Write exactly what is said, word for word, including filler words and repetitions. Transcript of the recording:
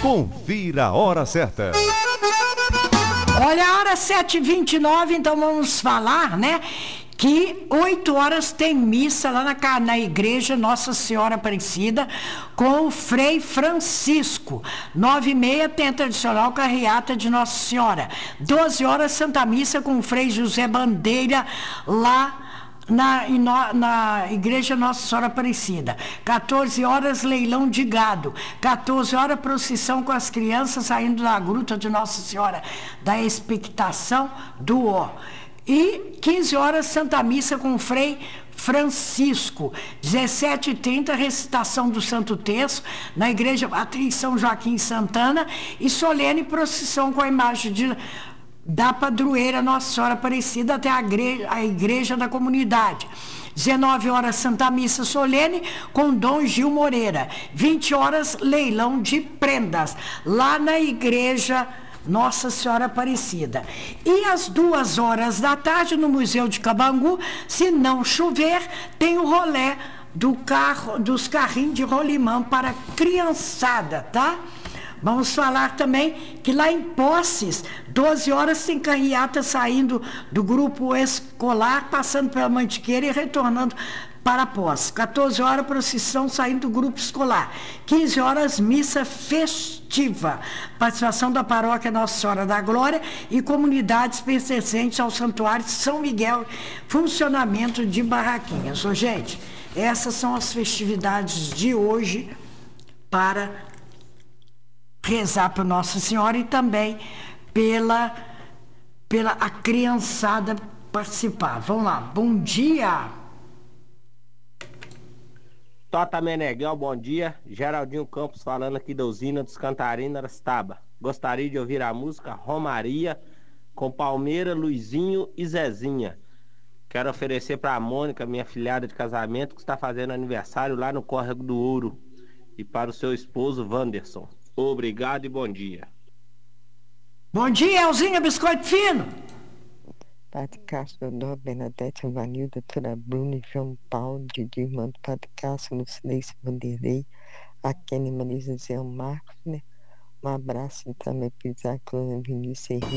Confira a hora certa. Olha, a hora sete e vinte e nove, então vamos falar, né? Que oito horas tem missa lá na, na igreja Nossa Senhora Aparecida com o Frei Francisco. Nove e meia tem a tradicional carreata de Nossa Senhora. Doze horas Santa Missa com o Frei José Bandeira lá Na, na igreja Nossa Senhora Aparecida. quatorze horas leilão de gado. quatorze horas procissão com as crianças saindo da gruta de Nossa Senhora da Expectação do Ó. E quinze horas Santa Missa com o Frei Francisco. dezessete e trinta recitação do Santo Terço na igreja Matriz São Joaquim Santana e solene procissão com a imagem de da padroeira Nossa Senhora Aparecida até a igreja, a igreja da comunidade. dezenove horas Santa Missa solene com Dom Gil Moreira. vinte horas leilão de prendas lá na igreja Nossa Senhora Aparecida. E às duas horas da tarde no Museu de Cabangu, se não chover, tem o rolê do carro, dos carrinhos de rolimã para criançada, tá? Vamos falar também que lá em Poces, doze horas tem carreata saindo do grupo escolar, passando pela Mantiqueira e retornando para Poces. quatorze horas, procissão saindo do grupo escolar. quinze horas, missa festiva. Participação da paróquia Nossa Senhora da Glória e comunidades pertencentes ao Santuário São Miguel. Funcionamento de barraquinhas. Ô, gente, essas são as festividades de hoje para rezar para Nossa Senhora e também pela, pela a criançada participar. Vamos lá, bom dia. Tota Meneghel, bom dia. Geraldinho Campos falando aqui da usina dos Cantarina Arastaba. Gostaria de ouvir a música Romaria com Palmeira, Luizinho e Zezinha. Quero oferecer para a Mônica, minha filhada de casamento, que está fazendo aniversário lá no Córrego do Ouro, e para o seu esposo Wanderson. Obrigado e bom dia. Bom dia, Elzinha Biscoito Fino. Padre Castro, Dó, Bernadette, Vanilda, Doutora Bruna, João Paulo, Didi, Irmão, Padre Castro, Lucilei, Vanderlei, a Kenny, Maria José, o Marcos, né? Um abraço também para Isaac, Vinícius Henrique.